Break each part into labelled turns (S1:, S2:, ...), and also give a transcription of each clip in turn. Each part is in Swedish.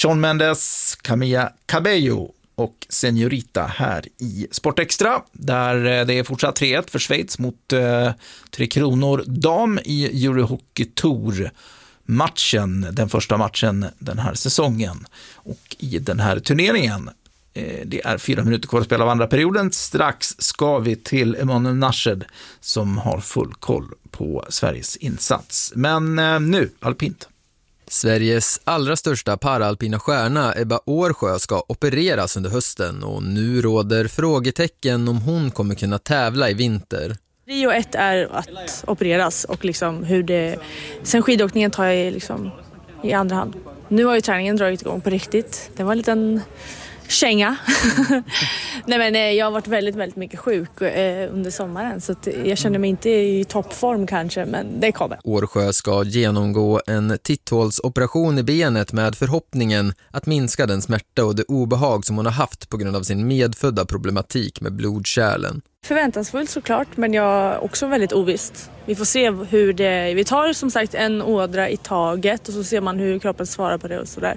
S1: Shawn Mendes, Camilla Cabello och Señorita här i Sportextra, där det är fortsatt 3-1 för Schweiz mot Tre Kronor dam i Eurohockey Tour-matchen, den första matchen den här säsongen. Och i den här turneringen, det är 4 minuter kvar att spela av andra perioden. Strax ska vi till Emanuel Nashed som har full koll på Sveriges insats. Men nu, alpint.
S2: Sveriges allra största paraalpina stjärna Ebba Årsjö ska opereras under hösten och nu råder frågetecken om hon kommer kunna tävla i vinter.
S3: Prio 1 är att opereras och liksom hur det... Sen skidåkningen tar jag liksom i andra hand. Nu har ju träningen dragit igång på riktigt. Det var en liten känga. Nej, men jag har varit väldigt, väldigt mycket sjuk under sommaren så att jag känner mig inte i toppform kanske, men det kommer.
S2: Årsjö ska genomgå en titthålsoperation i benet med förhoppningen att minska den smärta och det obehag som hon har haft på grund av sin medfödda problematik med blodkärlen.
S3: Förväntansfullt såklart, men jag är också väldigt ovisst. Vi får se hur det... Vi tar som sagt en ådra i taget och så ser man hur kroppen svarar på det och sådär.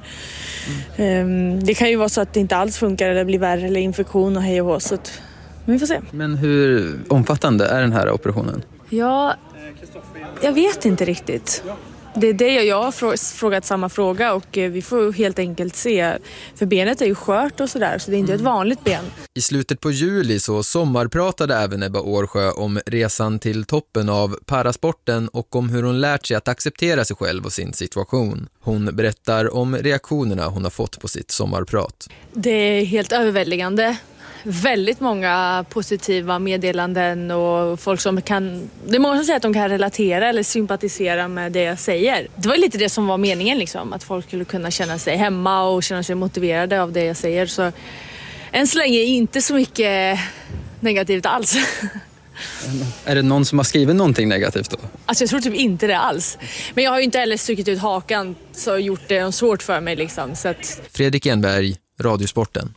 S3: Det kan ju vara så att det inte alls funkar eller blir värre eller infektion och hej och hå, så att... Men vi får se.
S2: Men hur omfattande är den här operationen?
S3: Ja, jag vet inte riktigt. Det är det jag har frågat samma fråga och vi får helt enkelt se. För benet är ju skört och sådär, så det är inte ett vanligt ben.
S2: I slutet på juli så sommarpratade även Ebba Årsjö om resan till toppen av parasporten och om hur hon lärt sig att acceptera sig själv och sin situation. Hon berättar om reaktionerna hon har fått på sitt sommarprat.
S3: Det är helt överväldigande. Väldigt många positiva meddelanden och folk som kan... Det är många som säger att de kan relatera eller sympatisera med det jag säger. Det var lite det som var meningen liksom, att folk skulle kunna känna sig hemma och känna sig motiverade av det jag säger. Så än så länge inte så mycket negativt alls.
S2: Är det någon som har skrivit någonting negativt då?
S3: Alltså jag tror typ inte det alls. Men jag har ju inte heller stuckit ut hakan så gjort det svårt för mig liksom. Så att...
S2: Fredrik Enberg, Radiosporten.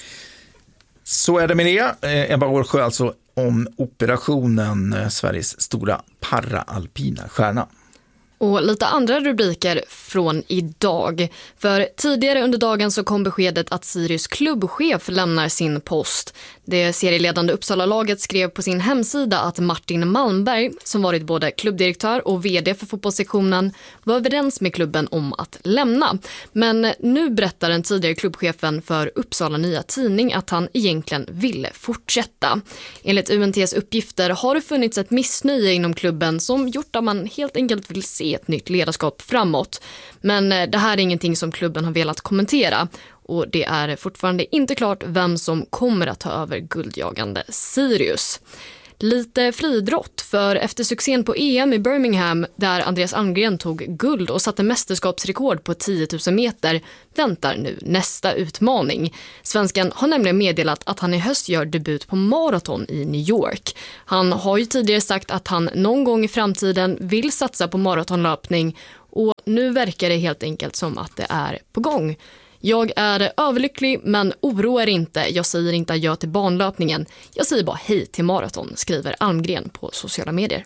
S1: Så är det med det. Ebba Årsjö alltså om operationen, Sveriges stora paraalpina stjärna.
S4: Och lite andra rubriker från idag. För tidigare under dagen så kom beskedet att Sirius klubbchef lämnar sin post. Det serieledande Uppsala-laget skrev på sin hemsida att Martin Malmberg, som varit både klubbdirektör och vd för fotbollssektionen, var överens med klubben om att lämna. Men nu berättar den tidigare klubbchefen för Uppsala Nya Tidning att han egentligen ville fortsätta. Enligt UNTs uppgifter har det funnits ett missnöje inom klubben som gjort att man helt enkelt vill se ett nytt ledarskap framåt. Men det här är ingenting som klubben har velat kommentera. Och det är fortfarande inte klart vem som kommer att ta över guldjagande Sirius. Lite friidrott, för efter succén på EM i Birmingham där Andreas Almgren tog guld och satte mästerskapsrekord på 10 000 meter väntar nu nästa utmaning. Svensken har nämligen meddelat att han i höst gör debut på maraton i New York. Han har ju tidigare sagt att han någon gång i framtiden vill satsa på maratonlöpning och nu verkar det helt enkelt som att det är på gång. Jag är överlycklig men oroar inte. Jag säger inte adjö till banlöpningen. Jag säger bara hej till maraton, skriver Almgren på sociala medier.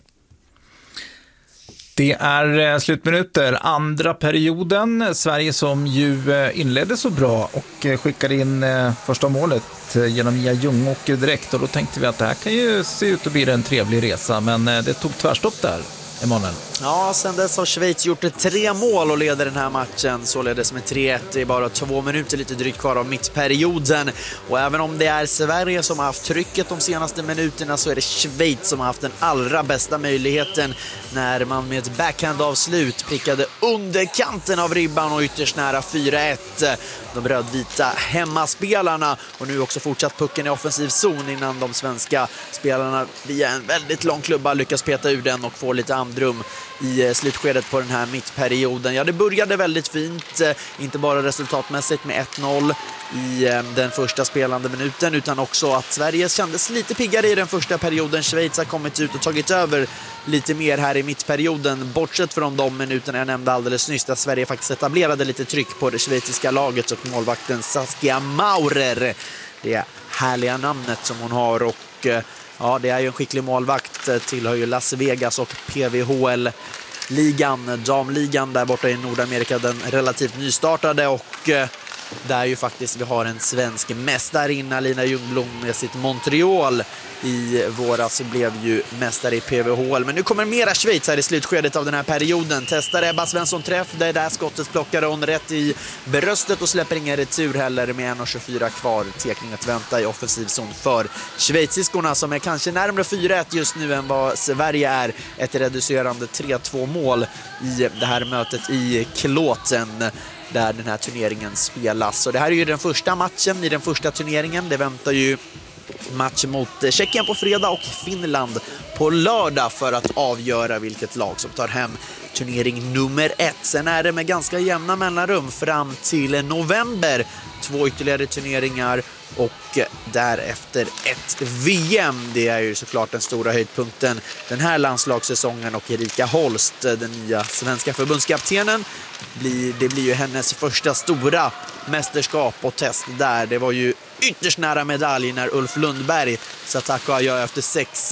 S1: Det är slutminuter, andra perioden. Sverige som ju inledde så bra och skickade in första målet genom Mia Ljungåker direkt. Och då tänkte vi att det här kan ju se ut att bli en trevlig resa, men det tog tvärstopp där. Emanuel.
S5: Ja, sen dess har Schweiz gjort 3 mål och leder den här matchen således med 3-1. Det är bara 2 minuter lite drygt kvar av mittperioden. Och även om det är Sverige som har haft trycket de senaste minuterna så är det Schweiz som har haft den allra bästa möjligheten när man med ett backhandavslut prickade under kanten av ribban och ytterst nära 4-1. De rödvita hemmaspelarna och nu också fortsatt pucken i offensiv zon innan de svenska spelarna via en väldigt lång klubba lyckas peta ur den och få lite andrum i slutskedet på den här mittperioden. Ja, det började väldigt fint, inte bara resultatmässigt med 1-0 i den första spelande minuten utan också att Sverige kändes lite piggare i den första perioden. Schweiz har kommit ut och tagit över lite mer här i mittperioden, bortsett från de minuterna jag nämnde alldeles nyss där Sverige faktiskt etablerade lite tryck på det schweiziska laget och målvakten Saskia Maurer, det härliga namnet som hon har. Och ja, det är ju en skicklig målvakt, tillhör ju Las Vegas och PVHL ligan, damligan där borta i Nordamerika, den relativt nystartade, och där ju faktiskt vi har en svensk mästarinna, Lina Ljungblom, med sitt Montreal i våras blev ju mästare i PVHL. Men nu kommer mera Schweiz här i slutskedet av den här perioden. Testar Ebba Svensson träff, det där skottet plockar hon rätt i bröstet och släpper ingen retur heller med 1.24 kvar. Tekning att vänta i offensiv zon för schweiziskorna, som är kanske närmare 4-1 just nu än vad Sverige är. Ett reducerande 3-2 mål i det här mötet i Kloten, där den här turneringen spelas. Så det här är ju den första matchen i den första turneringen. Det väntar ju match mot Tjeckien på fredag och Finland på lördag för att avgöra vilket lag som tar hem turnering nummer 1. Sen är det med ganska jämna mellanrum fram till november 2 ytterligare turneringar och därefter ett VM. Det är ju såklart den stora höjdpunkten den här landslagssäsongen, och Erika Holst, den nya svenska förbundskaptenen, det blir ju hennes första stora mästerskap och test där. Det var ju ytterst nära medalj när Ulf Lundberg sa tack och adjö efter 6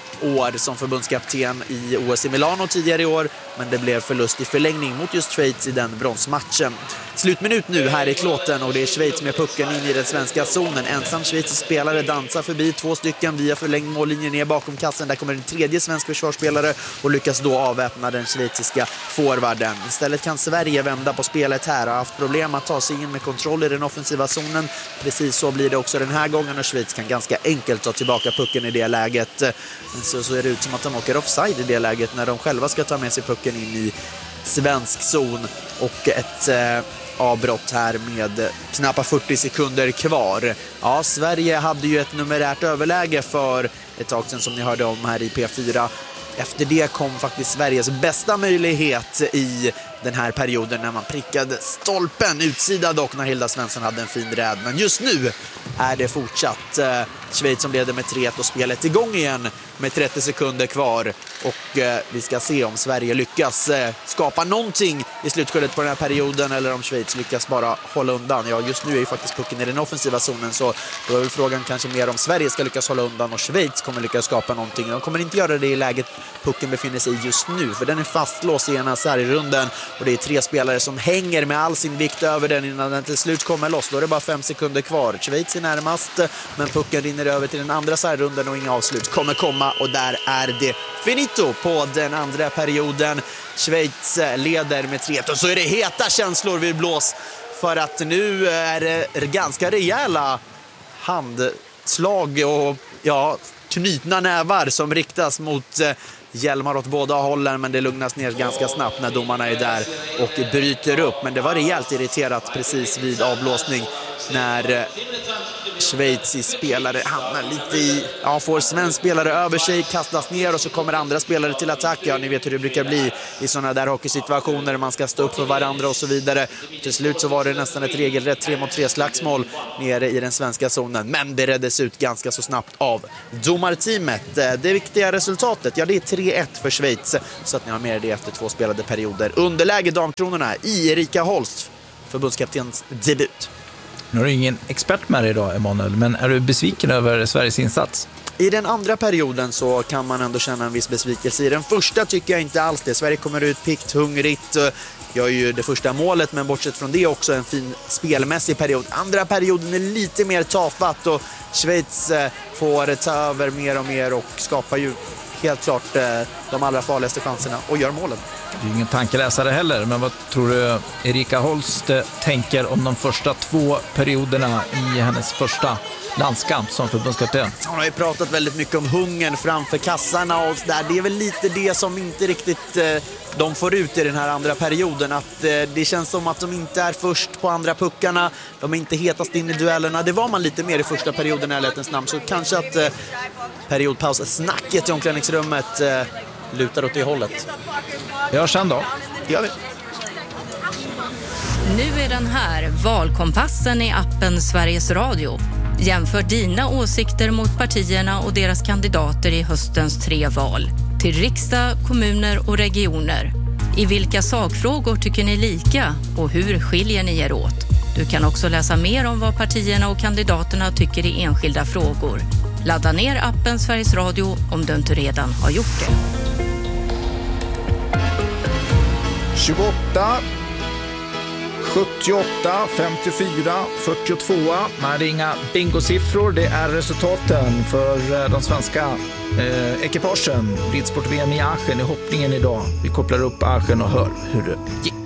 S5: år som förbundskapten i OS i Milano tidigare i år, men det blev förlust i förlängning mot just Schweiz i den bronsmatchen. Slutminut nu här i Kloten, och det är Schweiz med pucken in i den svenska zonen. Ensam schweizisk spelare dansar förbi 2 stycken via förlängd mållinjen ner bakom kassen. Där kommer en tredje svensk försvarsspelare och lyckas då avväpna den schweiziska forwarden. Istället kan Sverige vända på spelet här. Har haft problem att ta sig in med kontroll i den offensiva zonen. Precis så blir det också den här gången, och Schweiz kan ganska enkelt ta tillbaka pucken i det läget. Så ser det ut som att de åker offside i det läget när de själva ska ta med sig pucken in i svensk zon, och ett avbrott här med knappt 40 sekunder kvar. Ja, Sverige hade ju ett numerärt överläge för ett tag sedan som ni hörde om här i P4. Efter det kom faktiskt Sveriges bästa möjlighet i den här perioden när man prickade stolpen, utsida dock, när Hilda Svensson hade en fin räd. Men just nu är det fortsatt Schweiz som leder med 3-1 och spelet igång igen med 30 sekunder kvar. Och vi ska se om Sverige lyckas skapa någonting i slutskedet på den här perioden, eller om Schweiz lyckas bara hålla undan. Ja, just nu är ju faktiskt pucken i den offensiva zonen, så då är väl frågan kanske mer om Sverige ska lyckas hålla undan och Schweiz kommer lyckas skapa någonting. De kommer inte göra det i läget pucken befinner sig just nu, för den är fastlåst i ena sargrunden, och det är 3 spelare som hänger med all sin vikt över den innan den till slut kommer loss. Då är det bara 5 sekunder kvar. Schweiz är närmast, men pucken rinner över till den andra sargrunden och inga avslut kommer komma, och där är det finito på den andra perioden. Schweiz leder med 3-1, och så är det heta känslor vid blås, för att nu är det ganska rejäla handslag och knutna nävar som riktas mot hjälmar åt båda hållen, men det lugnas ner ganska snabbt när domarna är där och bryter upp. Men det var rejält irriterat precis vid avblåsning när schweizisk spelare hamnar lite i, får svensk spelare över sig, kastas ner, och så kommer andra spelare till attack. Ja, ni vet hur det brukar bli i sådana där hockeysituationer, man ska stå upp för varandra och så vidare. Till slut så var det nästan ett regelrätt 3-mot-3 slagsmål nere i den svenska zonen, men det räddades ut ganska så snabbt av domarteamet. Det viktiga resultatet, det är 3-1 för Schweiz, så att ni har med det efter 2 spelade perioder. Underläge damkronorna i Erika Holst, förbundskaptenens debut.
S1: Nu har du ingen expert med dig idag, Emanuel, men är du besviken över Sveriges insats?
S5: I den andra perioden så kan man ändå känna en viss besvikelse. I den första tycker jag inte alls det. Sverige kommer ut pikt, hungrigt, gör ju det första målet, men bortsett från det också en fin spelmässig period. Andra perioden är lite mer tafatt, och Schweiz får ta över mer och mer och skapar ju helt klart de allra farligaste chanserna och gör målen.
S1: Du är ingen tankeläsare heller, men vad tror du Erika Holst tänker om de första 2 perioderna i hennes första landskamp som förbundskapten?
S5: Hon har ju pratat väldigt mycket om hungern framför kassarna och där. Det är väl lite det som inte riktigt de får ut i den här andra perioden. Att det känns som att de inte är först på andra puckarna. De är inte hetast in i duellerna. Det var man lite mer i första perioden i ärlighetens namn. Så kanske att periodpaus-snacket i omklädningsrummet lutar åt det hållet.
S1: Ja, sen då.
S5: Det gör vi.
S6: Nu är den här, valkompassen i appen Sveriges Radio. Jämför dina åsikter mot partierna och deras kandidater i höstens 3 val. Till riksdag, kommuner och regioner. I vilka sakfrågor tycker ni lika och hur skiljer ni er åt? Du kan också läsa mer om vad partierna och kandidaterna tycker i enskilda frågor. Ladda ner appen Sveriges Radio om du inte redan har gjort det.
S1: 28, 78, 54, 42. Nej, det är inga bingosiffror. Det är resultaten för de svenska ekipagen. Ridsport-VM i Aachen i hoppningen idag. Vi kopplar upp Aachen och hör hur det gick.